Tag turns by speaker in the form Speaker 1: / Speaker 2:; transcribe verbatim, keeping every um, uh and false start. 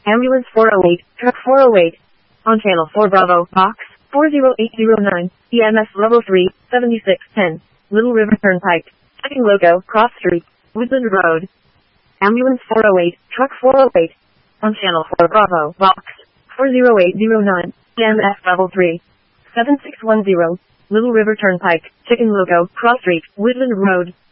Speaker 1: Ambulance four oh eight, truck four oh eight. On channel four Bravo, box four zero eight zero nine, E M S level three, seventy-six ten, Little River Turnpike. Checking logo, cross street, Woodland Road. Ambulance four oh eight, truck four oh eight. On channel four Bravo, box four zero eight zero nine, E M S level three, seven six one zero, Little River Turnpike. Checking logo, cross street, Woodland Road.